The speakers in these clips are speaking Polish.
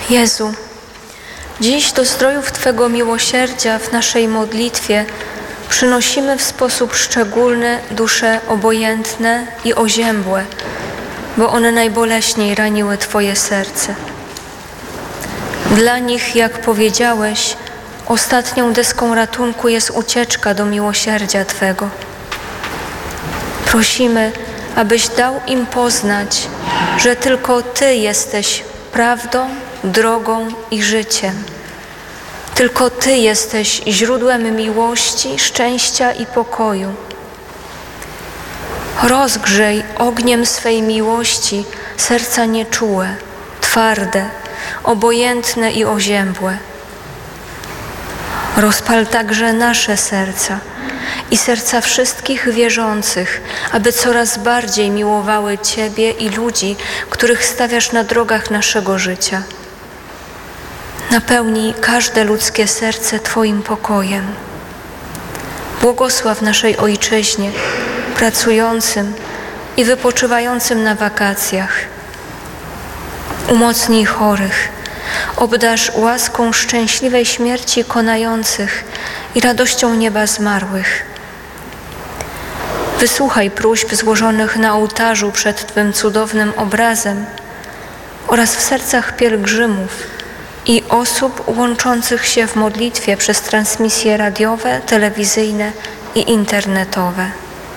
Jezu, dziś do zdrojów Twego miłosierdzia w naszej modlitwie przynosimy w sposób szczególny dusze obojętne i oziębłe, bo one najboleśniej raniły Twoje serce. Dla nich, jak powiedziałeś, ostatnią deską ratunku jest ucieczka do miłosierdzia Twego. Prosimy, abyś dał im poznać, że tylko Ty jesteś prawdą, drogą i życiem. Tylko Ty jesteś źródłem miłości, szczęścia i pokoju. Rozgrzej ogniem swej miłości serca nieczułe, twarde, obojętne i oziębłe. Rozpal także nasze serca i serca wszystkich wierzących, aby coraz bardziej miłowały Ciebie i ludzi, których stawiasz na drogach naszego życia. Napełnij każde ludzkie serce Twoim pokojem. Błogosław naszej Ojczyźnie, pracującym i wypoczywającym na wakacjach. Umocnij chorych, obdarz łaską szczęśliwej śmierci konających i radością nieba zmarłych. Wysłuchaj próśb złożonych na ołtarzu przed Twym cudownym obrazem oraz w sercach pielgrzymów i osób łączących się w modlitwie przez transmisje radiowe, telewizyjne i internetowe.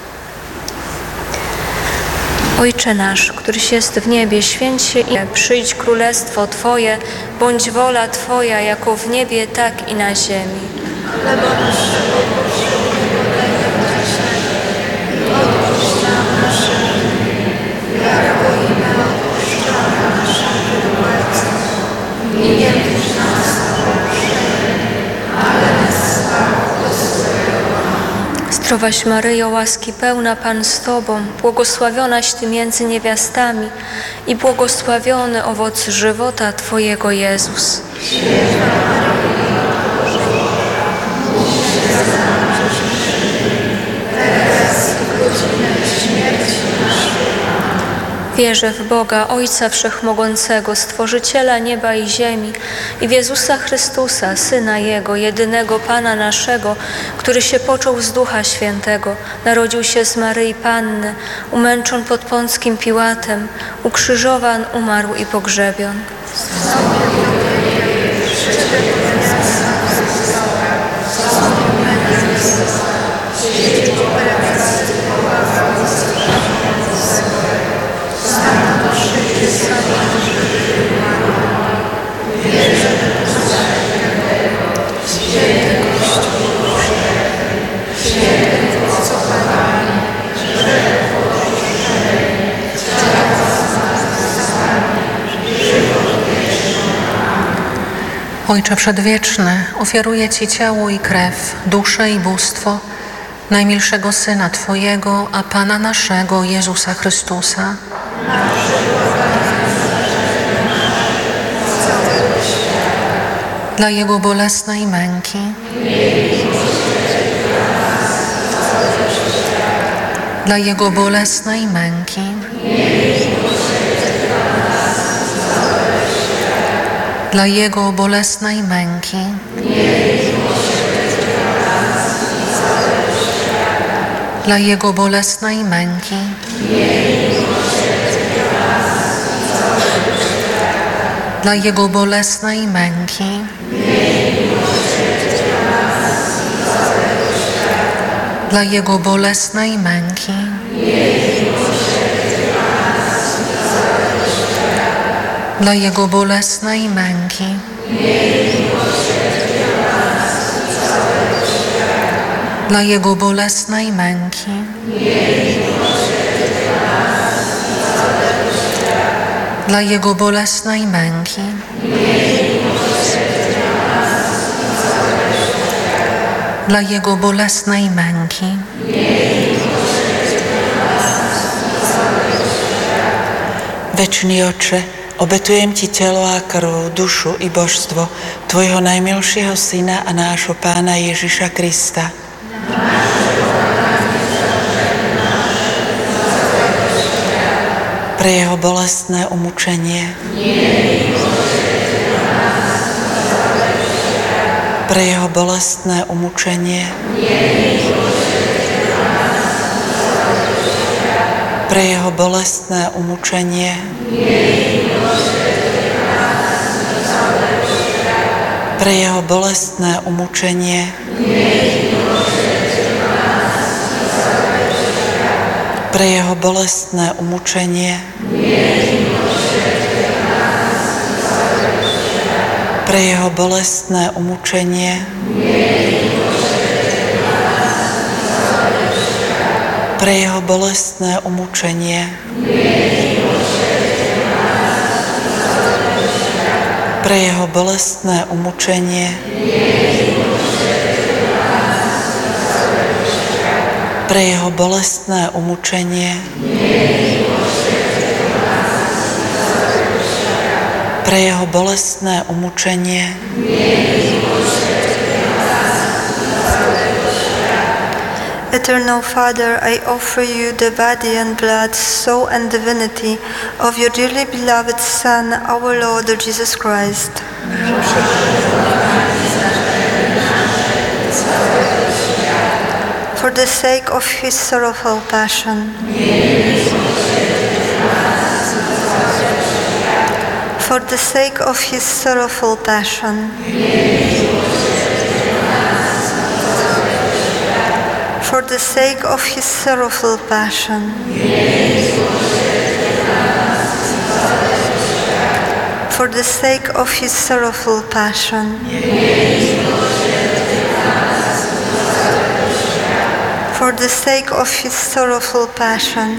Ojcze nasz, któryś jest w niebie, święć się imię, przyjdź królestwo Twoje, bądź wola Twoja, jako w niebie, tak i na ziemi. Chleba naszego powszedniego daj nam dzisiaj i odpuść nam nasze winy, jako i my odpuszczamy naszym winowajcom. I nie wódź nas na pokuszenie, ale nas zbaw od złego. Zdrowaś Maryjo, łaski pełna, Pan z Tobą, błogosławionaś Ty między niewiastami i błogosławiony owoc żywota Twojego, Jezus. Święta Maryjo, módl się za nami grzesznymi, teraz i w godzinę śmierci naszej. Wierzę w Boga, Ojca Wszechmogącego, Stworzyciela nieba i ziemi, i w Jezusa Chrystusa, Syna Jego, jedynego Pana naszego, który się począł z Ducha Świętego, narodził się z Maryi Panny, umęczon pod Pąckim Piłatem, ukrzyżowan, umarł i pogrzebion. Ojcze Przedwieczny, ofiaruję Ci ciało i krew, duszę i bóstwo najmilszego Syna Twojego, a Pana naszego, Jezusa Chrystusa. Dla Jego bolesnej męki, dla Jego bolesnej męki, dla Jego bolesnej męki, dla Jego bolesnej męki, dla Jego bolesnej męki, dla Jego bolesnej męki, dla Jego bolesnej męki, dla Jego bolesnej męki, dla Jego bolesnej męki, dla Jego bolesnej męki, Večný Oče, obetujem Ti telo a krv, dušu i božstvo Tvojho najmilšieho Syna a nášho Pána Ježiša Krista. Pre Jeho bolestné umučenie. pre jeho bolestné umučenie, pre jeho bolestné umučenie, pre jeho bolestné umučenie, pre jeho bolestné umučenie, pre jeho bolestné umučenie, pre jeho bolestné umučenie, pre jeho bolestné umučenie, pre jeho bolestné umučenie, pre jeho bolestné umučenie, Eternal Father, I offer you the body and blood, soul and divinity of your dearly beloved Son, our Lord Jesus Christ. For the sake of his sorrowful passion, for the sake of his sorrowful passion, for the sake of his sorrowful passion, for the sake of his sorrowful passion, for the sake of his sorrowful passion,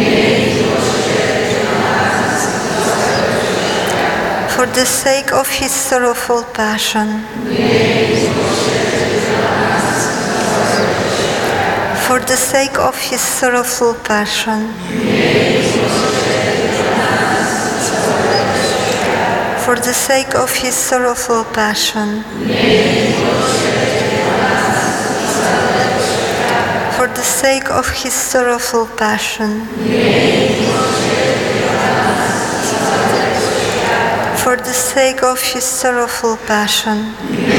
for the sake of his sorrowful passion, for the sake of his sorrowful passion, for the sake of his sorrowful passion, for the sake of his sorrowful passion, for the sake of his sorrowful passion,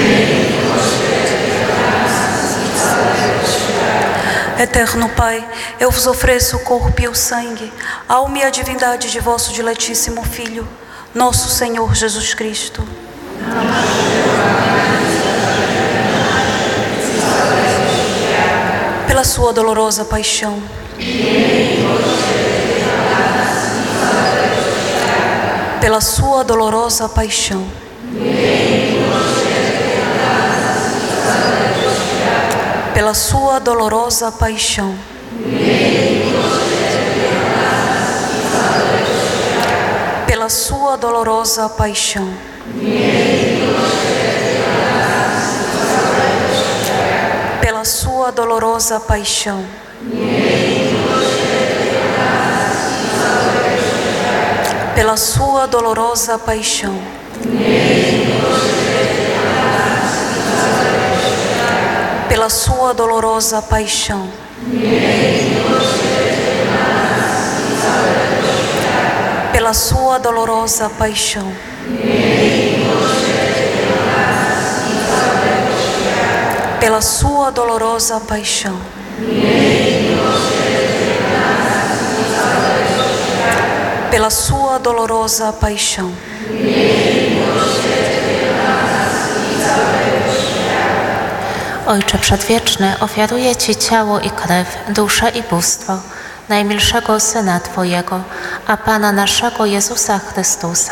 Eterno Pai, eu vos ofereço o corpo e o sangue, a alma e a divindade de vosso diletíssimo Filho, nosso Senhor Jesus Cristo. Pela sua dolorosa paixão, pela sua dolorosa paixão, pela sua dolorosa paixão, pela sua dolorosa paixão, pela sua dolorosa paixão, pela sua dolorosa paixão, pela sua dolorosa paixão, pela sua dolorosa paixão, pela sua dolorosa paixão, pela sua dolorosa paixão, Ojcze Przedwieczny, ofiaruję Ci ciało i krew, duszę i bóstwo najmilszego Syna Twojego, a Pana naszego Jezusa Chrystusa.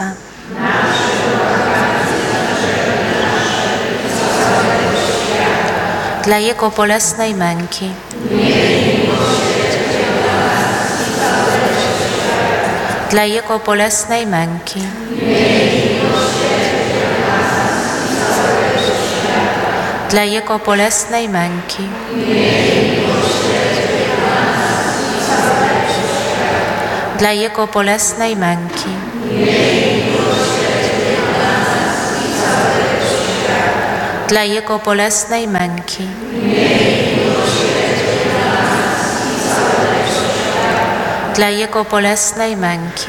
Dla Jego bolesnej męki, dla Jego bolesnej męki, dla Jego bolesnej męki, dla Jego bolesnej męki, dla Jego bolesnej męki, dla Jego bolesnej męki,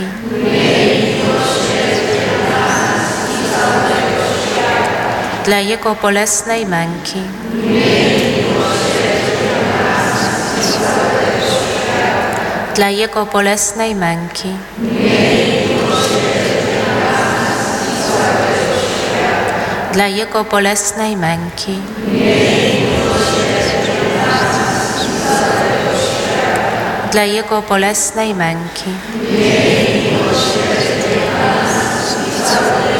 dla Jego bolesnej męki, dla Jego bolesnej męki, dla Jego bolesnej męki, dla Jego bolesnej męki, całego